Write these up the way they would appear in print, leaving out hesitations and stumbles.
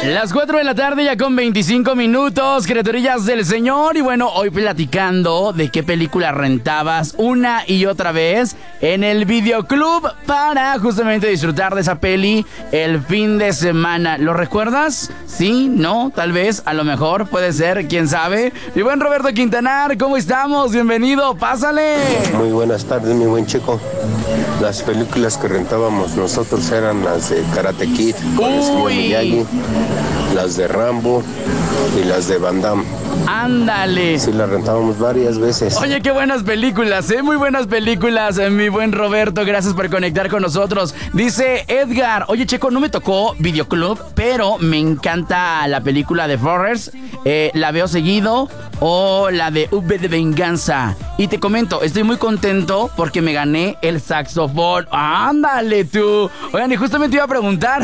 Las 4 de la tarde ya con 25 minutos, criaturillas del Señor. Y bueno, hoy platicando de qué película rentabas una y otra vez en el videoclub para justamente disfrutar de esa peli el fin de semana. ¿Lo recuerdas? Sí, no, tal vez, a lo mejor, puede ser, quién sabe. Mi buen Roberto Quintanar, ¿cómo estamos? Bienvenido, pásale. Muy buenas tardes, mi buen chico. Las películas que rentábamos nosotros eran las de Karate Kid con el señor Miyagi, las de Rambo y las de Van Damme. Ándale. Sí, las rentábamos varias veces. Oye, qué buenas películas, muy buenas películas, mi buen Roberto, gracias por conectar con nosotros. Dice Edgar, oye Checo, no me tocó videoclub, pero me encanta la película de Forrest, la veo seguido, o la de V de Venganza. Y te comento, estoy muy contento porque me gané el saxofón. Ándale tú. Oigan, y justamente iba a preguntar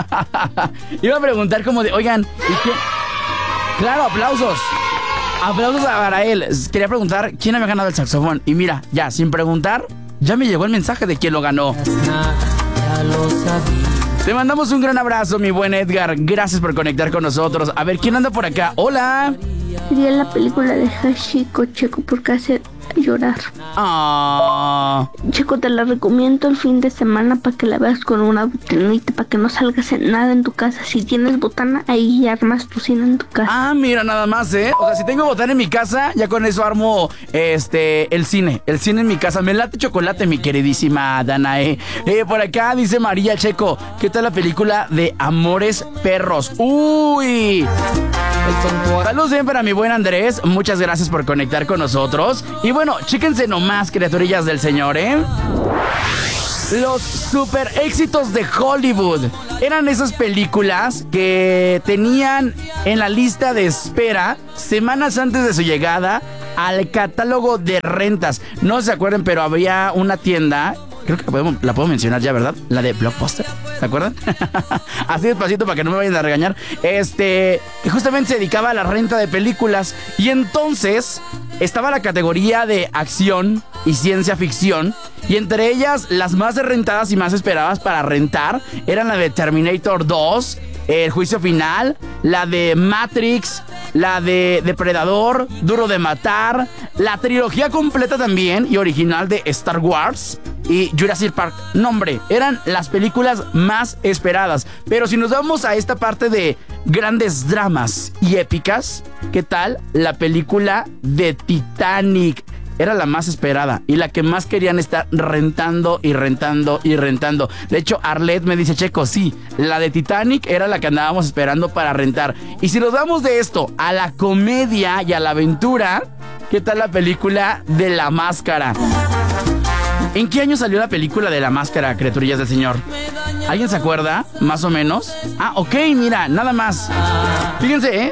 como de, oigan, ¿y qué? Claro, aplausos para él. Quería preguntar quién había ganado el saxofón. Y mira, ya, sin preguntar, ya me llegó el mensaje de quién lo ganó. Ya lo sabía. Te mandamos un gran abrazo, mi buen Edgar. Gracias por conectar con nosotros. A ver, ¿quién anda por acá? Hola. Sería la película de Hachiko, Checo, porque hace llorar. Checo, te la recomiendo el fin de semana para que la veas con una botanita, para que no salgas en nada en tu casa. Si tienes botana, ahí armas tu cine en tu casa. Mira, nada más, O sea, si tengo botana en mi casa, ya con eso armo el cine en mi casa. Me late chocolate, mi queridísima Danae. Por acá dice María Checo, ¿qué tal la película de Amores Perros? ¡Uy! Saludos bien para mi buen Andrés. Muchas gracias por conectar con nosotros. Y bueno, chéquense nomás, criaturillas del Señor, Los super éxitos de Hollywood eran esas películas que tenían en la lista de espera semanas antes de su llegada al catálogo de rentas. No se acuerdan, pero había una tienda, creo que la puedo mencionar ya, ¿verdad? La de Blockbuster, ¿se acuerdan? Así despacito para que no me vayan a regañar. Que justamente se dedicaba a la renta de películas. Y entonces estaba la categoría de acción y ciencia ficción. Y entre ellas, las más rentadas y más esperadas para rentar eran la de Terminator 2, El Juicio Final, la de Matrix, la de Depredador, Duro de Matar, la trilogía completa también y original de Star Wars y Jurassic Park. No, hombre, eran las películas más esperadas. Pero si nos vamos a esta parte de grandes dramas y épicas, ¿qué tal la película de Titanic? Era la más esperada y la que más querían estar rentando y rentando y rentando. De hecho, Arlet me dice, Checo, sí, la de Titanic era la que andábamos esperando para rentar. Y si nos vamos de esto a la comedia y a la aventura, ¿qué tal la película de La Máscara? ¿En qué año salió la película de La Máscara, criaturillas del Señor? ¿Alguien se acuerda? Más o menos. Ok, mira, nada más. Fíjense,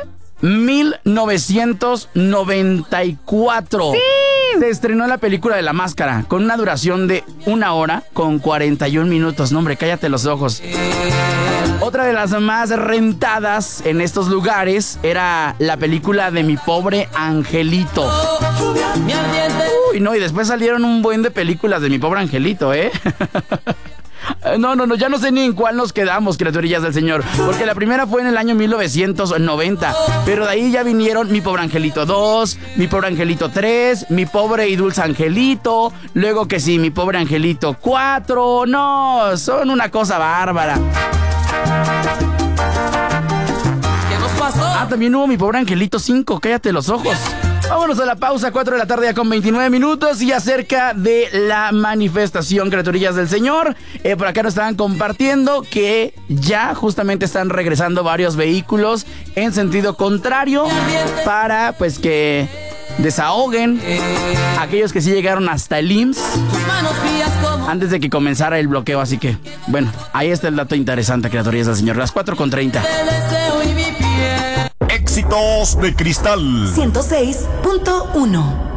1994. ¡Sí! Se estrenó la película de La Máscara con una duración de 1 hora con 41 minutos. No, hombre, cállate los ojos. Otra de las más rentadas en estos lugares era la película de Mi Pobre Angelito. Uy, no, y después salieron un buen de películas de Mi Pobre Angelito, No, ya no sé ni en cuál nos quedamos, criaturillas del Señor. Porque la primera fue en el año 1990. Pero de ahí ya vinieron Mi Pobre Angelito 2, Mi Pobre Angelito 3, Mi Pobre y Dulce Angelito. Luego que sí, Mi Pobre Angelito 4. No, son una cosa bárbara. ¿Qué nos pasó? También hubo Mi Pobre Angelito 5, cállate los ojos. Vámonos a la pausa, 4 de la tarde ya con 29 minutos y acerca de la manifestación, criaturillas del Señor. Por acá nos estaban compartiendo que ya justamente están regresando varios vehículos en sentido contrario para pues que desahoguen aquellos que sí llegaron hasta el IMSS antes de que comenzara el bloqueo. Así que, bueno, ahí está el dato interesante, criaturillas del Señor. Las 4:30. Éxitos de Cristal 106.1